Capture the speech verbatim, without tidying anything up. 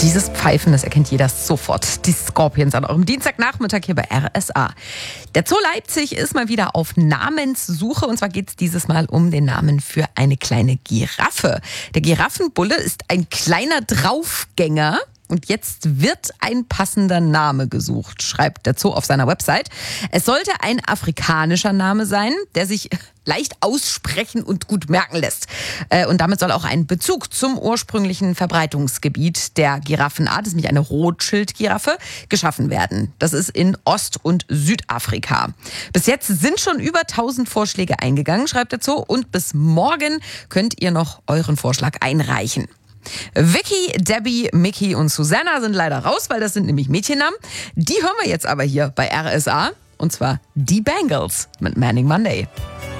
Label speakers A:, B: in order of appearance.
A: Dieses Pfeifen, das erkennt jeder sofort. Die Scorpions an eurem Dienstagnachmittag hier bei R S A. Der Zoo Leipzig ist mal wieder auf Namenssuche. Und zwar geht es dieses Mal um den Namen für eine kleine Giraffe. Der Giraffenbulle ist ein kleiner Draufgänger. Und jetzt wird ein passender Name gesucht, schreibt der Zoo auf seiner Website. Es sollte ein afrikanischer Name sein, der sich leicht aussprechen und gut merken lässt. Und damit soll auch ein Bezug zum ursprünglichen Verbreitungsgebiet der Giraffenart, das ist nämlich eine Rotschildgiraffe, geschaffen werden. Das ist in Ost- und Südafrika. Bis jetzt sind schon über tausend Vorschläge eingegangen, schreibt der Zoo. Und bis morgen könnt ihr noch euren Vorschlag einreichen. Vicky, Debbie, Mickey und Susanna sind leider raus, weil das sind nämlich Mädchennamen. Die hören wir jetzt aber hier bei R S A. Und zwar die Bangles mit Manning Monday.